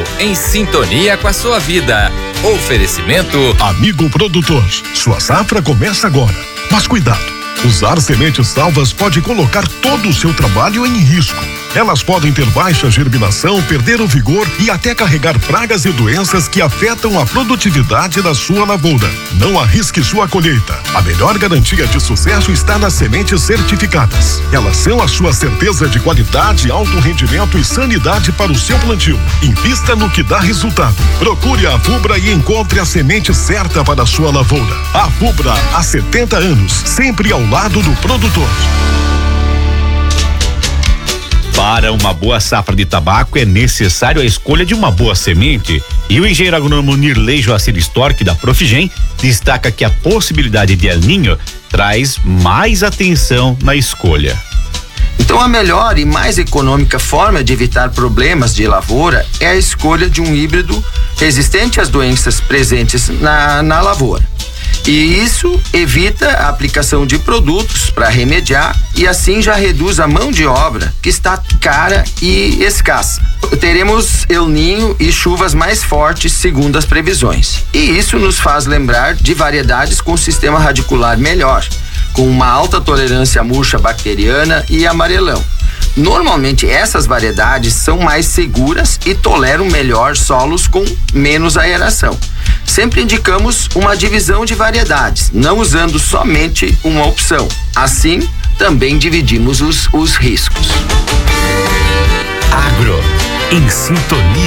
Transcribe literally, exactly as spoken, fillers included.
Agro, em sintonia com a sua vida. Oferecimento Amigo produtor, sua safra começa agora, mas cuidado, usar sementes salvas pode colocar todo o seu trabalho em risco. Elas podem ter baixa germinação, perder o vigor e até carregar pragas e doenças que afetam a produtividade da sua lavoura. Não arrisque sua colheita. A melhor garantia de sucesso está nas sementes certificadas. Elas são a sua certeza de qualidade, alto rendimento e sanidade para o seu plantio. Invista no que dá resultado. Procure a Fubra e encontre a semente certa para a sua lavoura. A Fubra, há setenta anos, sempre ao lado do produtor. Para uma boa safra de tabaco é necessário a escolha de uma boa semente. E o engenheiro agrônomo Nirley Joacir Storck da Profigem destaca que a possibilidade de El Niño traz mais atenção na escolha. Então a melhor e mais econômica forma de evitar problemas de lavoura é a escolha de um híbrido resistente às doenças presentes na, na lavoura. E isso evita a aplicação de produtos para remediar e assim já reduz a mão de obra que está cara e escassa. Teremos El Niño e chuvas mais fortes segundo as previsões. E isso nos faz lembrar de variedades com sistema radicular melhor, com uma alta tolerância à murcha bacteriana e amarelão. Normalmente essas variedades são mais seguras e toleram melhor solos com menos aeração. Sempre indicamos uma divisão de variedades, não usando somente uma opção. Assim, também dividimos os, os riscos. Agro, em sintonia